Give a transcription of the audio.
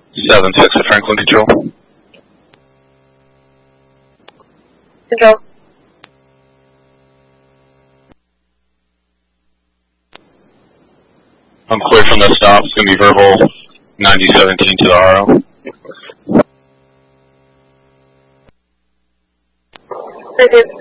7-6 to Franklin Control. Control. I'm clear from the stop. It's going to be verbal 9017 to the RO. Thank you.